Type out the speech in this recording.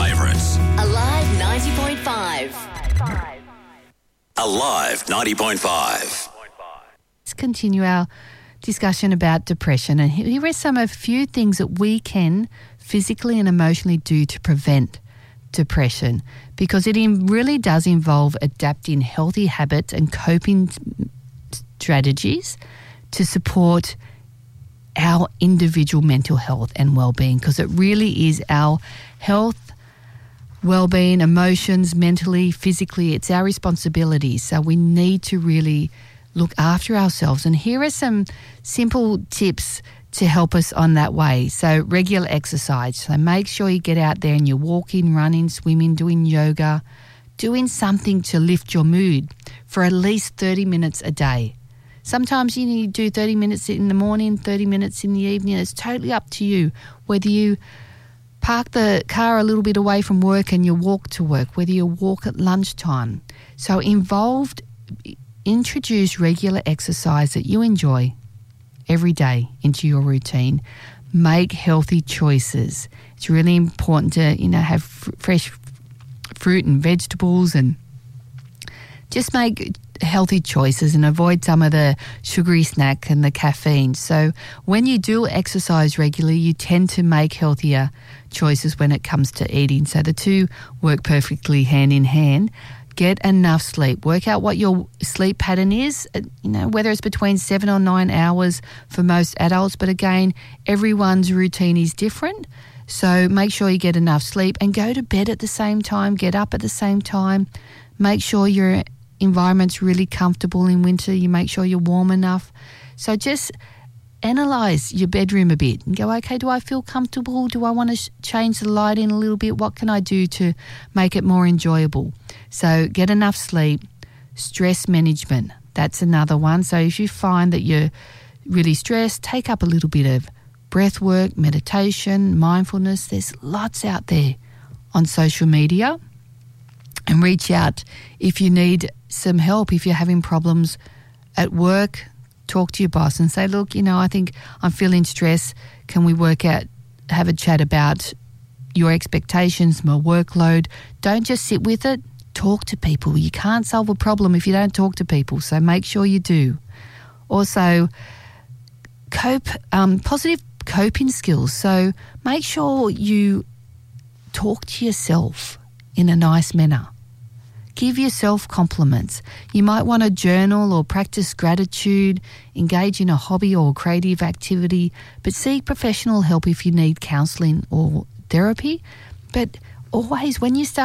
favourites. Alive 90.5. Alive 90.5. Let's continue our discussion about depression, and here are a few things that we can physically and emotionally do to prevent depression, because it really does involve adapting healthy habits and coping strategies to support our individual mental health and well-being, because it really is our health, well-being, emotions, mentally, physically, it's our responsibility. So we need to really look after ourselves. And here are some simple tips to help us on that way. So regular exercise. So make sure you get out there and you're walking, running, swimming, doing yoga, doing something to lift your mood for at least 30 minutes a day. Sometimes you need to do 30 minutes in the morning, 30 minutes in the evening. It's totally up to you. Whether you park the car a little bit away from work and you walk to work, whether you walk at lunchtime. So introduce regular exercise that you enjoy every day into your routine. Make healthy choices. It's really important to, have fresh fruit and vegetables, and just make healthy choices and avoid some of the sugary snack and the caffeine. So when you do exercise regularly, you tend to make healthier choices when it comes to eating. So the two work perfectly hand in hand. Get enough sleep. Work out what your sleep pattern is, whether it's between 7 or 9 hours for most adults. But again, everyone's routine is different. So make sure you get enough sleep and go to bed at the same time, get up at the same time. Make sure your environment's really comfortable in winter. You make sure you're warm enough. So just analyse your bedroom a bit and go, okay, do I feel comfortable? Do I want to change the lighting a little bit? What can I do to make it more enjoyable? So get enough sleep. Stress management, that's another one. So if you find that you're really stressed, take up a little bit of breath work, meditation, mindfulness. There's lots out there on social media. And reach out if you need some help. If you're having problems at work, talk to your boss and say, look, I think I'm feeling stress. Can we have a chat about your expectations, my workload? Don't just sit with it. Talk to people. You can't solve a problem if you don't talk to people, so make sure you do. Also, positive coping skills. So make sure you talk to yourself in a nice manner. Give yourself compliments. You might want to journal or practice gratitude, engage in a hobby or creative activity, but seek professional help if you need counselling or therapy. But always, when you start